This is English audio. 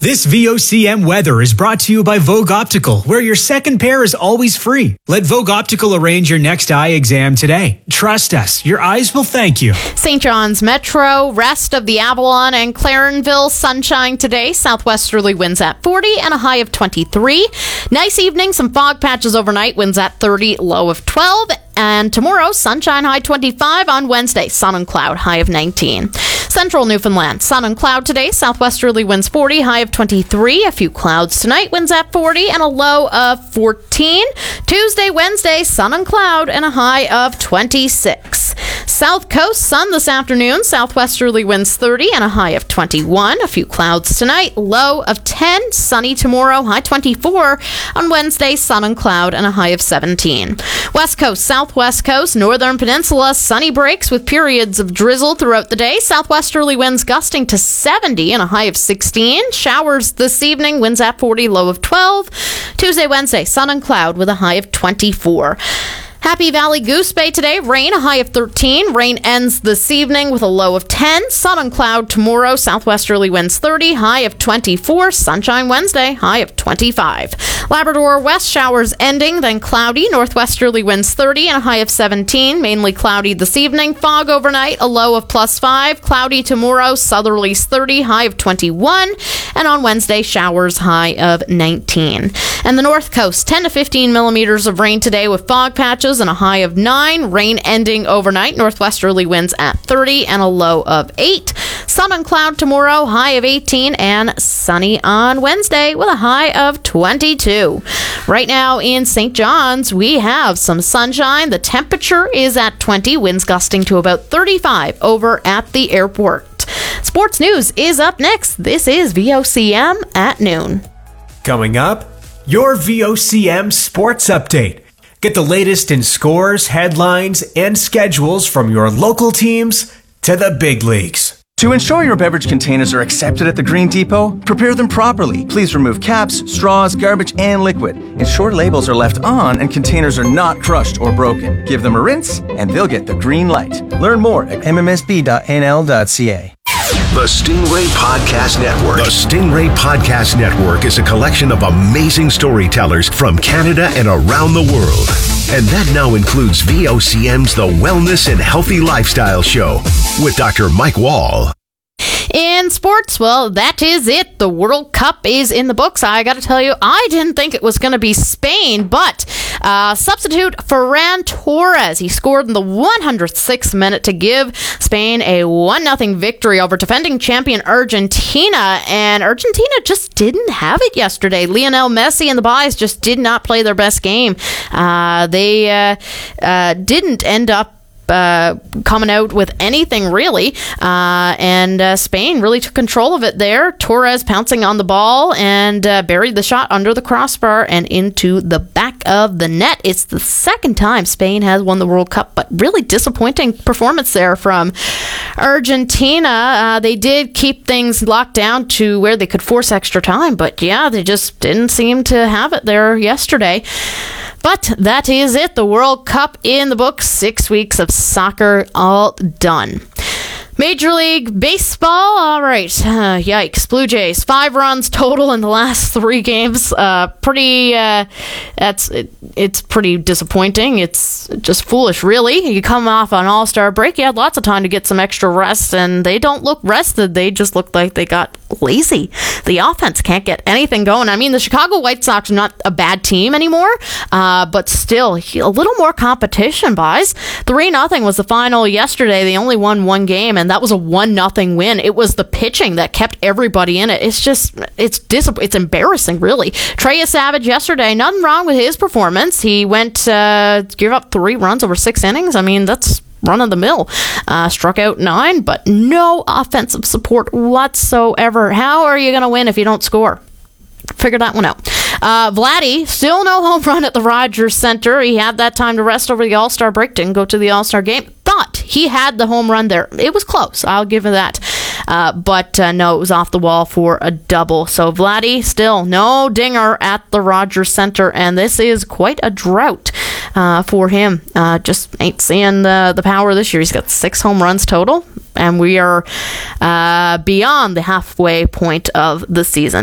This VOCM weather is brought to you by Vogue Optical, where your second pair is always free. Let Vogue Optical arrange your next eye exam today. Trust us, your eyes will thank you. St. John's Metro, rest of the Avalon and Clarenville, sunshine today. Southwesterly winds at 40 and a high of 23. Nice evening, some fog patches overnight, winds at 30, low of 12. And tomorrow, sunshine, high 25. On Wednesday, sun and cloud, high of 19. Central Newfoundland, sun and cloud today. Southwesterly winds 40, high of 23. A few clouds tonight, winds at 40 and a low of 14. Tuesday, Wednesday, sun and cloud and a high of 26. South Coast, sun this afternoon. Southwesterly winds 30 and a high of 21. A few clouds tonight, low of 10. Sunny tomorrow, high 24. On Wednesday, sun and cloud and a high of 17. West Coast, Southwest Coast, Northern Peninsula, sunny breaks with periods of drizzle throughout the day. Southwesterly winds gusting to 70 and a high of 16. Showers this evening, winds at 40, low of 12. Tuesday, Wednesday, sun and cloud with a high of 24. Happy Valley Goose Bay today. Rain, a high of 13. Rain ends this evening with a low of 10. Sun and cloud tomorrow. Southwesterly winds 30, high of 24. Sunshine Wednesday, high of 25. Labrador West, showers ending, then cloudy. Northwesterly winds 30 and a high of 17. Mainly cloudy this evening. Fog overnight, a low of +5. Cloudy tomorrow. Southerlies 30, high of 21. And on Wednesday, showers, high of 19. And the North Coast, 10 to 15 millimeters of rain today with fog patches and a high of 9. Rain ending overnight. Northwesterly winds at 30 and a low of 8. Sun and cloud tomorrow, high of 18, and sunny on Wednesday with a high of 22. Right now in St. John's, we have some sunshine. The temperature is at 20, winds gusting to about 35 over at the airport. Sports news is up next. This is VOCM at noon. Coming up, your VOCM Sports Update. Get the latest in scores, headlines, and schedules from your local teams to the big leagues. To ensure your beverage containers are accepted at the Green Depot, prepare them properly. Please remove caps, straws, garbage, and liquid. Ensure labels are left on and containers are not crushed or broken. Give them a rinse and they'll get the green light. Learn more at mmsb.nl.ca. The Stingray Podcast Network. The Stingray Podcast Network is a collection of amazing storytellers from Canada and around the world. And that now includes VOCM's The Wellness and Healthy Lifestyle Show with Dr. Mike Wall. In sports, well, that is it. The World Cup is in the books. I got to tell you, I didn't think it was going to be Spain, but substitute Ferran Torres. He scored in the 106th minute to give Spain a 1-0 victory over defending champion Argentina, and Argentina just didn't have it yesterday. Lionel Messi and the boys just did not play their best game. They didn't end up coming out with anything really, and Spain really took control of it there. Torres pouncing on the ball and buried the shot under the crossbar and into the back of the net. It's the second time Spain has won the World Cup, but really disappointing performance there from Argentina. They did keep things locked down to where they could force extra time, but yeah, they just didn't seem to have it there yesterday. But that is it. The World Cup in the books. 6 weeks of soccer all done. Major League Baseball, all right. Yikes. Blue Jays, 5 runs total in the last 3 games. It's pretty disappointing. It's just foolish, really. You come off an all-star break, you had lots of time to get some extra rest, and they don't look rested. They just look like they got lazy. The offense can't get anything going. I mean, the Chicago White Sox are not a bad team anymore, but still, a little more competition, boys. 3-0 was the final yesterday. They only won 1 game, and that was a 1-0 win. It was the pitching that kept everybody in it. It's embarrassing, really. Trey Savage yesterday, nothing wrong with his performance. He went give up 3 runs over 6 innings. I mean, that's run of the mill. Struck out 9, but no offensive support whatsoever. How are you going to win if you don't score? Figure that one out. Vladdy, still no home run at the Rogers Center. He had that time to rest over the All-Star break. Didn't go to the All-Star game. Thought he had the home run there. It was close. I'll give him that. But no, it was off the wall for a double. So Vladdy, still no dinger at the Rogers Center. And this is quite a drought for him. Just ain't seeing the power this year. He's got 6 home runs total. And we are beyond the halfway point of the season.